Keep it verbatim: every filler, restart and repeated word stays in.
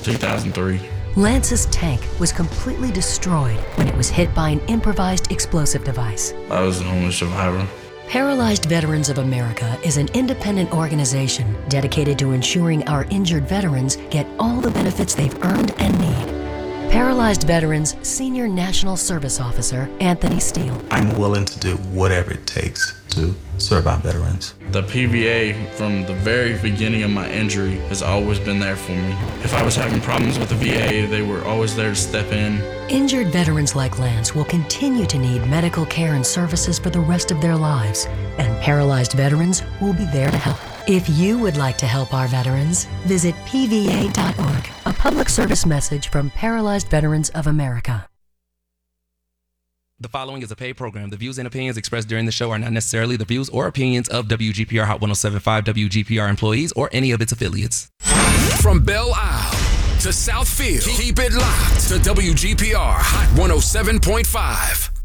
two thousand three. Lance's tank was completely destroyed when it was hit by an improvised explosive device. I was an homeless survivor. Paralyzed Veterans of America is an independent organization dedicated to ensuring our injured veterans get all the benefits they've earned and need. Paralyzed Veterans Senior National Service Officer Anthony Steele. I'm willing to do whatever it takes to serve our veterans. The P V A, from the very beginning of my injury, has always been there for me. If I was having problems with the V A, they were always there to step in. Injured veterans like Lance will continue to need medical care and services for the rest of their lives, and Paralyzed Veterans will be there to help. If you would like to help our veterans, visit P V A dot org, a public service message from Paralyzed Veterans of America. The following is a paid program. The views and opinions expressed during the show are not necessarily the views or opinions of W G P R Hot one oh seven point five W G P R employees or any of its affiliates. From Belle Isle to Southfield, keep it locked to W G P R Hot one oh seven point five.